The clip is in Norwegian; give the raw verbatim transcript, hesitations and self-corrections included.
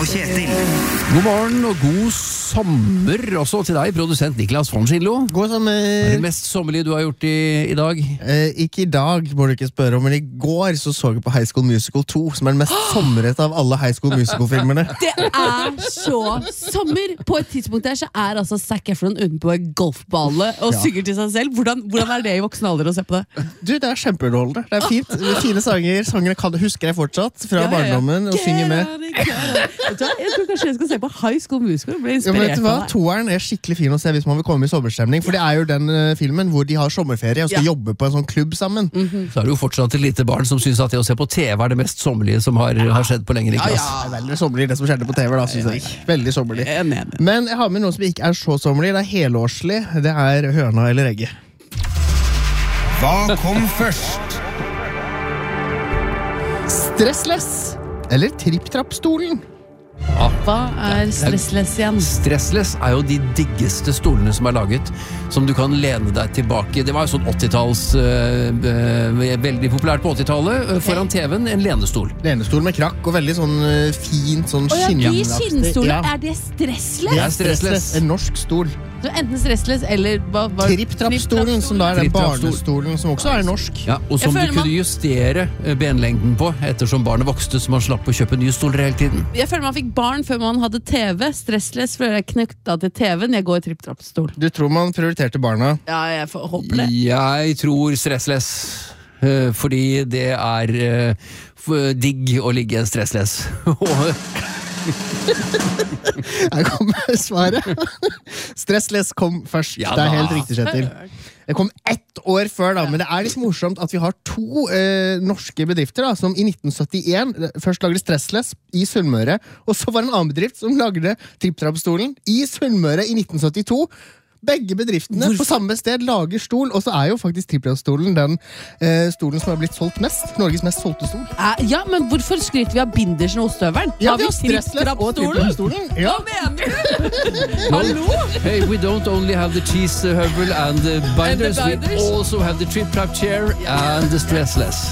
og Kjetil. God morgen og god sommer også til deg, produsent Niklas von Schillo. God sommer. Hva er det mest sommerlige du har gjort i, i dag? Eh, ikke i dag, må du ikke spørre om, men i går så så jeg på High School Musical to, som er den mest sommerete av alle High School Musical-filmerne. Det er så sommer! På et tidspunkt der så er altså Zac Efron ute på en golfbane og Ja. synger til seg selv. Hvordan, hvordan er det i voksen alder å se på det? Du, det er kjempeunderholdende. Det er fint. Det er fine sanger. Sangene kan, husker jeg fortsatt fra Ja, ja, ja. barndommen og synger med. Vet du hva? Jeg tror kanskje jeg skal se på High School Musical. Ble Ja, men inspirert vet du hva? av deg. Toeren er skikkelig fin å se hvis man vil komme i sommerstemning, for det er jo den eh, filmen hvor de har sommerferie og skal Ja. jobbe på en sånn klubb sammen. Så er det jo fortsatt et lite barn som synes at det å se på T V er det mest sommerlige som har, har skjedd på lenge, Niklas. Det er veldig sommerlig det som skjedde på T V da, synes jeg. Veldig sommerlig. Jeg er enig. Men jeg har med noe som ikke er så sommerlig. Det er helårslig. Det er høna eller egget. Hva kom først? Stressless eller tripp-trapp-stolen? Hva er stressless igjen? Stressless er jo de diggeste stolene som er laget, som du kan lene deg tilbake. Det var jo sånn åttitalls, øh, øh, veldig populært på åttitallet, øh, foran T V-en, en lenestol. Lenestol med krakk og veldig sånn uh, fint, sånn Å ja, de skinnaktig. skinnstolene, Ja. er det stressless? Det er stressless. stressless. En norsk stol. Så enten stressless eller hva, hva, Tripp-trapp-stolen, som da er den Tripp-trapp-stol. barnestolen, som også er norsk. Ja, og som Jeg du føler kunne man- justere øh, benlengden på, ettersom barnet vokste, så man slapp å kjøpe nye stoler hele tiden. Jeg føler man fikk barn før man hadde T V. Stressless føler jeg knøkta til T V-en. Jeg går tripp-trapp-stol. Du tror man prioriterte barna. Ja, jeg får, håper det. Jeg tror stressless, øh, fordi det er øh, f- digg å ligge en stressless. Og Her kommer svaret. Stressless kom først. Ja det er da. helt riktig, Kjetil. Det kom ett år før, da, men det er litt morsomt at vi har to eh, norske bedrifter da, som i nitten syttien først lagde Stressless i Sunnmøre, og så var det en annen bedrift som lagde Tripp-trapp-stolen i Sunnmøre i nitten syttito. Begge bedriftene på samme sted lager stol, og så er jo faktisk Tripp-trapp-stolen den eh, stolen som har blitt solgt mest. Norges mest solgte stol. Eh, Ja, men hvorfor skryter vi av Bindersen og ostehøvelen? Ja, Har vi vi har Stressless og tripp-trapp-stolen? Tripp-trapp-stolen. Ja. Hva mener du? Hallo? hey, we don't only have the cheese uh, hubble and the binders, And the binders. we also have the trip trap chair and the stressless.